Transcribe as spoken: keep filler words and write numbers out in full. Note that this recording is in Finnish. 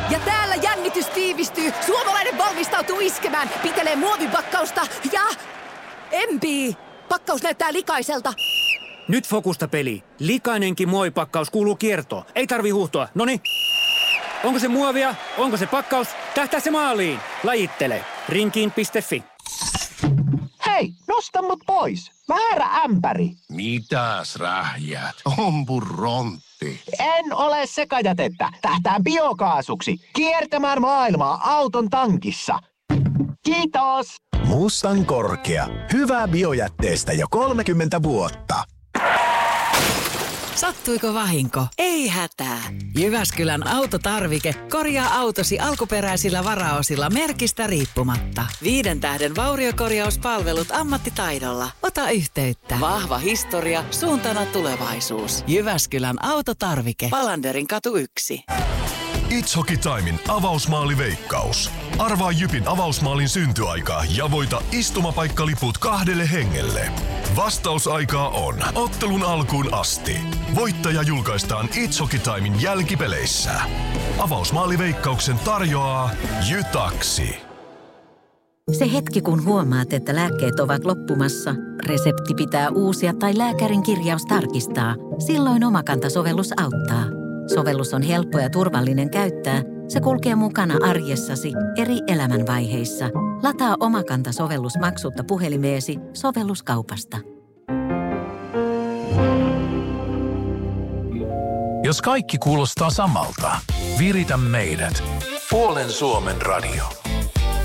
Ja täällä jännitys tiivistyy. Suomalainen valmistautuu iskemään. Pitelee muovipakkausta ja... empii. Pakkaus näyttää likaiselta. Nyt fokusta peli. Likainenkin muovipakkaus kuuluu kiertoon. Ei tarvi huuhtoa. Noniin. Onko se muovia? Onko se pakkaus? Tähtää se maaliin. Lajittele. Rinkiin piste fi. Hei, nosta mut pois. Väärä ämpäri. Mitäs rähjät? Ompu rontti. En ole sekajätettä. Tähtään biokaasuksi. Kiertämään maailmaa auton tankissa. Kiitos. Mustan Korkea. Hyvää biojätteestä jo kolmekymmentä vuotta. Sattuiko vahinko? Ei hätää. Jyväskylän Autotarvike korjaa autosi alkuperäisillä varaosilla merkistä riippumatta. Viiden tähden vauriokorjauspalvelut ammattitaidolla. Ota yhteyttä. Vahva historia, suuntana tulevaisuus. Jyväskylän Autotarvike. Palanderin katu yksi. It's Hockey Timein avausmaaliveikkaus. Arvaa Jypin avausmaalin syntyaika ja voita istumapaikkaliput kahdelle hengelle. Vastausaikaa on ottelun alkuun asti. Voittaja julkaistaan It's Hockey Timein jälkipeleissä. Avausmaaliveikkauksen tarjoaa Jytaksi. Se hetki, kun huomaat, että lääkkeet ovat loppumassa, resepti pitää uusia tai lääkärin kirjaus tarkistaa. Silloin Omakanta-sovellus auttaa. Sovellus on helppo ja turvallinen käyttää. Se kulkee mukana arjessasi eri elämänvaiheissa. Lataa Omakanta-sovellus maksutta puhelimeesi sovelluskaupasta. Jos kaikki kuulostaa samalta, viritä meidät. Puolen Suomen radio.